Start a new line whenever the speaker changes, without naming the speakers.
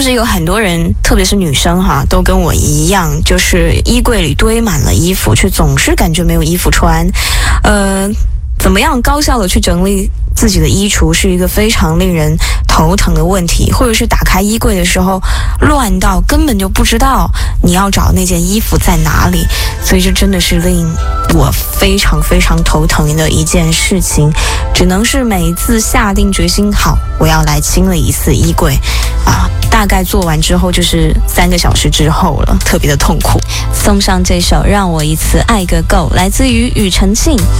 不是有很多人，特别是女生哈，都跟我一样，就是衣柜里堆满了衣服，却总是感觉没有衣服穿。怎么样高效的去整理自己的衣橱是一个非常令人头疼的问题，或者是打开衣柜的时候乱到根本就不知道你要找那件衣服在哪里，所以这真的是令我非常非常头疼的一件事情。只能是每一次下定决心，好，我要来清理一次衣柜啊，大概做完之后就是3个小时之后了，特别的痛苦。送上这首《让我一次爱个够》，来自于庾澄庆。